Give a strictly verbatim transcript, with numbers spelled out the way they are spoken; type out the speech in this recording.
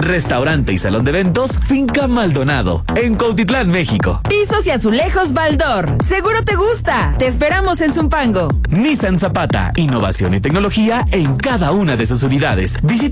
Restaurante y salón de eventos Finca Maldonado, en Cuautitlán, México. Pisos y azulejos Baldor. Seguro te gusta. Te esperamos en Zumpango. Nissan Zapata, innovación y tecnología en cada una de sus unidades. Visita